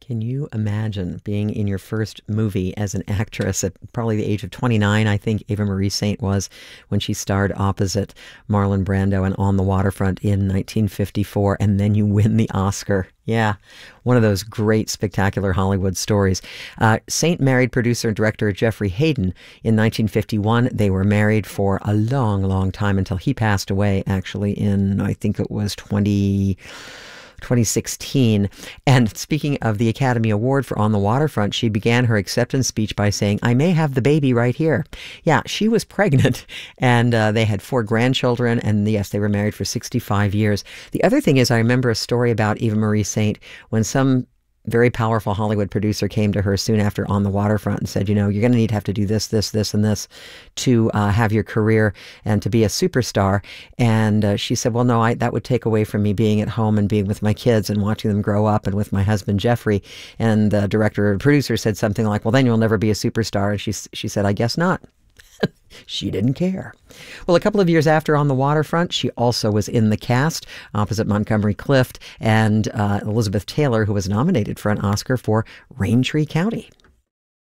Can you imagine being in your first movie as an actress at probably the age of 29? I think Ava Marie Saint was when she starred opposite Marlon Brando and On the Waterfront in 1954, and then you win the Oscar. Yeah, one of those great, spectacular Hollywood stories. Saint married producer and director Jeffrey Hayden in 1951. They were married for a long, long time until he passed away, actually, in, I think it was 2016. And speaking of the Academy Award for On the Waterfront, she began her acceptance speech by saying, "I may have the baby right here." Yeah, she was pregnant, and they had 4 grandchildren, and yes, they were married for 65 years. The other thing is, I remember a story about Eva Marie Saint when some very powerful Hollywood producer came to her soon after On the Waterfront and said, you're going to need to have to do this, this, this, and this to have your career and to be a superstar. And she said, well, no, that would take away from me being at home and being with my kids and watching them grow up and with my husband, Jeffrey. And the director or producer said something like, well, then you'll never be a superstar. And she said, I guess not. She didn't care. Well, a couple of years after On the Waterfront, she also was in the cast opposite Montgomery Clift and Elizabeth Taylor, who was nominated for an Oscar for Raintree County.